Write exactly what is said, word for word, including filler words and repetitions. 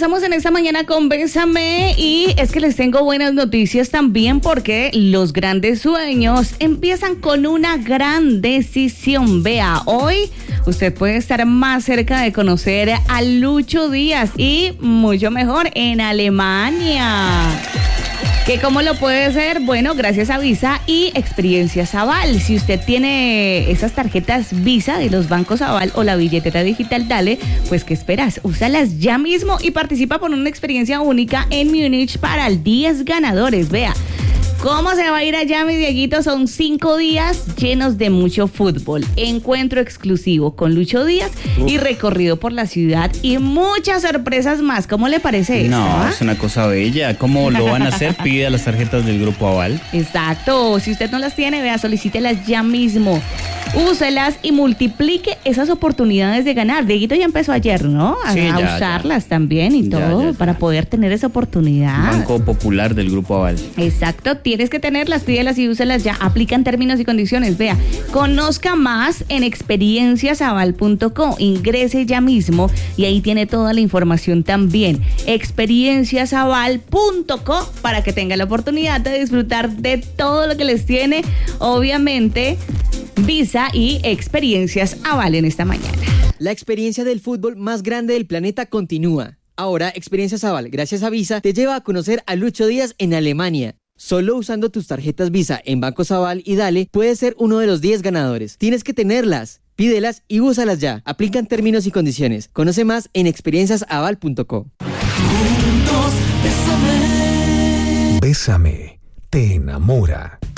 avanzamos en esta mañana con Bésame y es que les tengo buenas noticias también porque los grandes sueños empiezan con una gran decisión. Vea, hoy usted puede estar más cerca de conocer a Lucho Díaz y mucho mejor en Alemania. ¿Que cómo lo puede hacer? Bueno, gracias a Visa y Experiencias Aval. Si usted tiene esas tarjetas Visa de los bancos Aval o la billetera digital Dale, pues ¿qué esperas? Úsalas ya mismo y participa por una experiencia única en Múnich para diez ganadores. Vea, ¿cómo se va a ir allá, mi Dieguito? Son cinco días llenos de mucho fútbol, encuentro exclusivo con Lucho Díaz Uf. y recorrido por la ciudad y muchas sorpresas más. ¿Cómo le parece eso? No, ¿eh? es una cosa bella. ¿Cómo lo van a hacer? Pide a las tarjetas del Grupo Aval. Exacto. Si usted no las tiene, vea, solicítelas ya mismo. Úselas y multiplique esas oportunidades de ganar. Dieguito ya empezó ayer, ¿no? A, Sí, a ya, usarlas ya. también y Ya, todo ya, ya. para poder tener esa oportunidad. Banco Popular del Grupo Aval. Exacto, tienes que tenerlas, pídelas y úselas ya. Aplican términos y condiciones. Vea, conozca más en experiencias aval punto co. Ingrese ya mismo y ahí tiene toda la información también. experiencias aval punto co para que tenga la oportunidad de disfrutar de todo lo que les tiene, obviamente, Visa y Experiencias Aval en esta mañana. La experiencia del fútbol más grande del planeta continúa. Ahora, Experiencias Aval, gracias a Visa, te lleva a conocer a Lucho Díaz en Alemania. Solo usando tus tarjetas Visa en Bancos Aval y Dale, puedes ser uno de los diez ganadores. Tienes que tenerlas, pídelas y úsalas ya. Aplican términos y condiciones. Conoce más en experiencias aval punto co. Bésame, te enamora.